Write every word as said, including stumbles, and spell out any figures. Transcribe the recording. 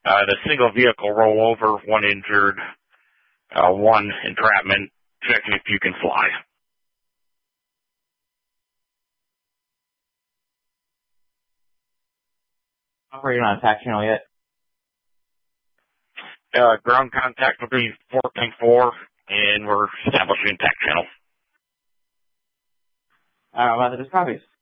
Uh, the single vehicle rollover, one injured, uh, one entrapment, checking if you can fly. Operating on attack channel yet? Uh, ground contact will be fourteen four, and we're establishing attack channel. Uh, about the discoveries.